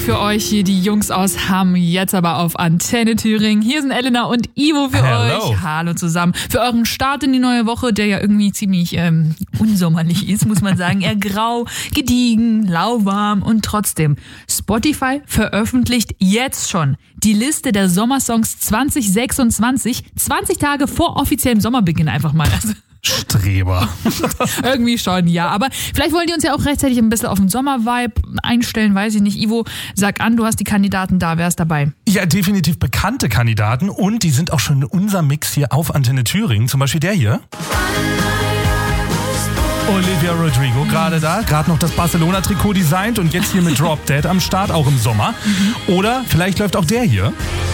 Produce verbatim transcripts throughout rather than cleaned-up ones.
für euch hier die Jungs aus Hamm, jetzt aber auf Antenne Thüringen. Hier sind Elena und Ivo für Hello. euch. Hallo zusammen. Für euren Start in die neue Woche, der ja irgendwie ziemlich ähm, unsommerlich ist, muss man sagen. Eher grau, gediegen, lauwarm und trotzdem. Spotify veröffentlicht jetzt schon die Liste der Sommersongs zwanzig sechsundzwanzig, zwanzig Tage vor offiziellem Sommerbeginn einfach mal. Also Streber. irgendwie schon, ja. Aber vielleicht wollen die uns ja auch rechtzeitig ein bisschen auf den Sommer-Vibe einstellen, weiß ich nicht. Ivo, sag an, du hast die Kandidaten da, wer ist dabei? Ja, definitiv bekannte Kandidaten und die sind auch schon in unserem Mix hier auf Antenne Thüringen. Zum Beispiel der hier. Olivia Rodrigo, gerade da, gerade noch das Barcelona-Trikot designt und jetzt hier mit Drop Dead am Start, auch im Sommer. Oder vielleicht läuft auch der hier.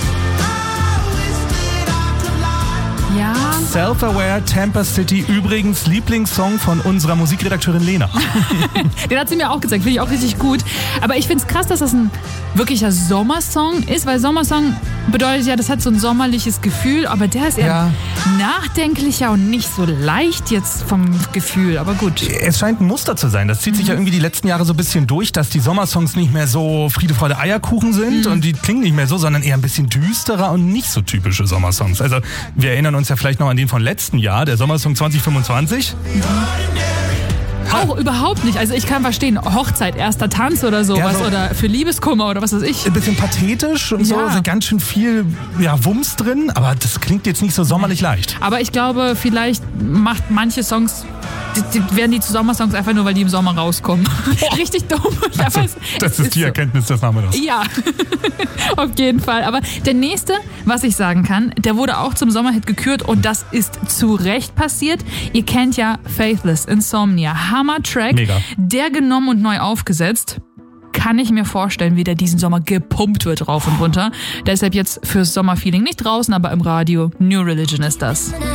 Ja. Self-Aware, Tampa City, übrigens Lieblingssong von unserer Musikredakteurin Lena. Den hat sie mir auch gezeigt, finde ich auch richtig gut. Aber ich finde es krass, dass das ein wirklicher Sommersong ist, weil Sommersong bedeutet ja, das hat so ein sommerliches Gefühl, aber der ist eher Ja. nachdenklicher und nicht so leicht jetzt vom Gefühl, aber gut. Es scheint ein Muster zu sein. Das zieht sich ja irgendwie die letzten Jahre so ein bisschen durch, dass die Sommersongs nicht mehr so Friede, Freude, Eierkuchen sind und die klingen nicht mehr so, sondern eher ein bisschen düsterer und nicht so typische Sommersongs. Also wir erinnern uns ja vielleicht noch an den von letzten Jahr, der Sommersong zwanzig fünfundzwanzig. Auch überhaupt nicht. Also ich kann verstehen, Hochzeit, erster Tanz oder sowas Ja, so. oder für Liebeskummer oder was weiß ich. Ein bisschen pathetisch und so, Ja. also ganz schön viel ja, Wumms drin, aber das klingt jetzt nicht so sommerlich leicht. Aber ich glaube, vielleicht macht manche Songs, die, die werden die zu Sommersongs einfach nur, weil die im Sommer rauskommen. Richtig dumm. Also, Aber es- das es ist die so. Erkenntnis des Namens. Ja, auf jeden Fall. Aber der nächste, was ich sagen kann, der wurde auch zum Sommerhit gekürt und das ist zu Recht passiert. Ihr kennt ja Faithless, Insomnia, Hammer-Track, Mega. der genommen und neu aufgesetzt. Kann ich mir vorstellen, wie der diesen Sommer gepumpt wird rauf und runter. Deshalb jetzt fürs Sommerfeeling nicht draußen, aber im Radio. New Religion ist das.